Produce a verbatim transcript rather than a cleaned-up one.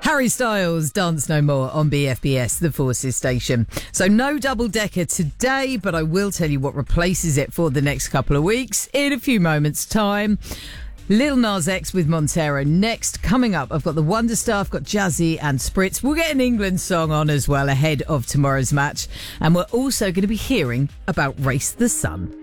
Harry Styles, Dance No More on B F B S, the Forces station. So no double-decker today, but I will tell you what replaces it for the next couple of weeks in a few moments' time. Lil Nas X with Montero next. Coming up, I've got the Wonder Stuff, got Jazzy and Spritz. We'll get an England song on as well ahead of tomorrow's match. And we're also going to be hearing about Race the Sun.